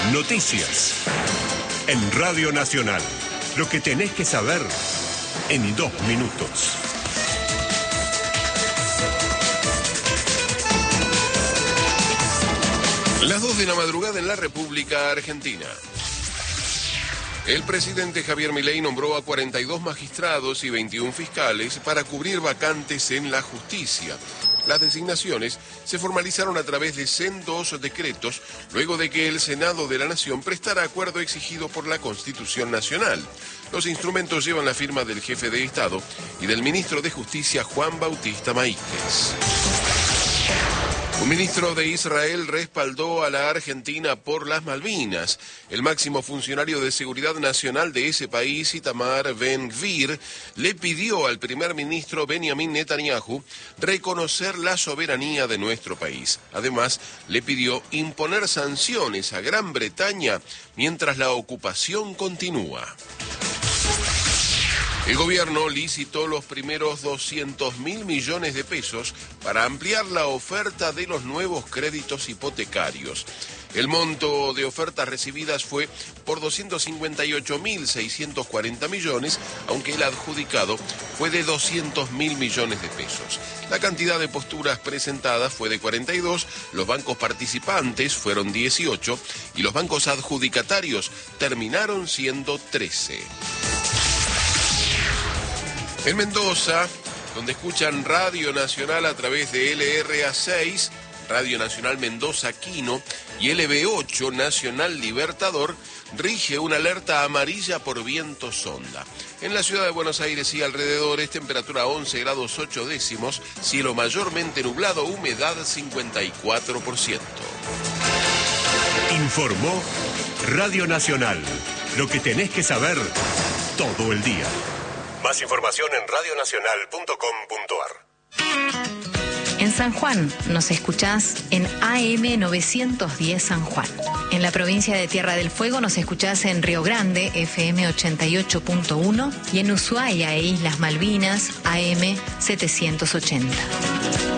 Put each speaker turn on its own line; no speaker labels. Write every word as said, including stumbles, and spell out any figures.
Noticias. En Radio Nacional. Lo que tenés que saber en dos minutos.
Las dos de la madrugada en la República Argentina. El presidente Javier Milei nombró a cuarenta y dos magistrados y veintiún fiscales para cubrir vacantes en la justicia. Las designaciones se formalizaron a través de sendos decretos, luego de que el Senado de la Nación prestara acuerdo exigido por la Constitución Nacional. Los instrumentos llevan la firma del jefe de Estado y del ministro de Justicia, Juan Bautista Maíquez. Un ministro de Israel respaldó a la Argentina por las Malvinas. El máximo funcionario de seguridad nacional de ese país, Itamar Ben-Gvir, le pidió al primer ministro Benjamin Netanyahu reconocer la soberanía de nuestro país. Además, le pidió imponer sanciones a Gran Bretaña mientras la ocupación continúa. El gobierno licitó los primeros doscientos mil millones de pesos para ampliar la oferta de los nuevos créditos hipotecarios. El monto de ofertas recibidas fue por doscientos cincuenta y ocho mil seiscientos cuarenta millones, aunque el adjudicado fue de doscientos mil millones de pesos. La cantidad de posturas presentadas fue de cuarenta y dos, los bancos participantes fueron dieciocho y los bancos adjudicatarios terminaron siendo trece. En Mendoza, donde escuchan Radio Nacional a través de L R A seis, Radio Nacional Mendoza Quino y L B ocho Nacional Libertador, rige una alerta amarilla por viento sonda. En la ciudad de Buenos Aires y alrededores, temperatura once grados ocho décimos, cielo mayormente nublado, humedad cincuenta y cuatro por ciento.
Informó Radio Nacional. Lo que tenés que saber todo el día. Más información en radio nacional punto com punto a r.
En San Juan nos escuchás en A M novecientos diez San Juan. En la provincia de Tierra del Fuego nos escuchás en Río Grande, F M ochenta y ocho punto uno, y en Ushuaia e Islas Malvinas, A M setecientos ochenta.